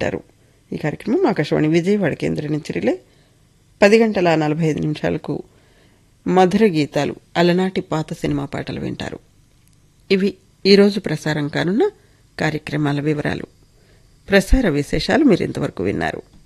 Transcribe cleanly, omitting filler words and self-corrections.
వింటారు. ఈ కార్యక్రమం ఆకాశవాణి విజయవాడ కేంద్రం నుంచి రిలే. 10:45 మధుర గీతాలు, అలనాటి పాత సినిమా పాటలు వింటారు. ఇవి ఈరోజు ప్రసారం కానున్న కార్యక్రమాల వివరాలు. ప్రసార విశేషాలు మీరింతవరకు విన్నారు.